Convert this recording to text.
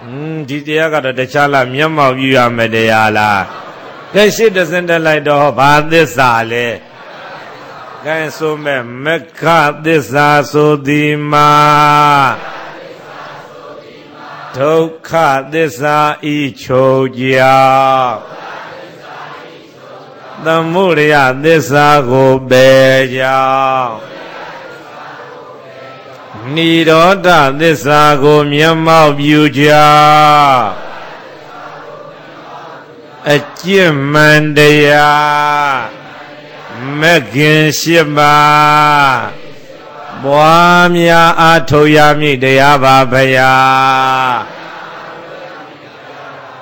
ဒီတရားကတော့တခြားလားမျက်မှောက်ပြုရမယ်တရားလားကဲရှစ်တစင်းတက်လိုက်တော့ဘာသစ္စာလဲကဲဆိုမဲ့မက္ခသစ္စာဆိုသည်မှာဒုက္ခသစ္စာဤချုပ်ကြောင့်သမုဒယသစ္စာကိုပယ်ကြောင်းနိရောဓသစ္စာကိုမျက်မှောက်ပြုကြောင်းအကျင့်မှန်တရားမဂ္ဂင်၈ပါးပွားများအားထုတ်ရမည်တရားပါဗျာ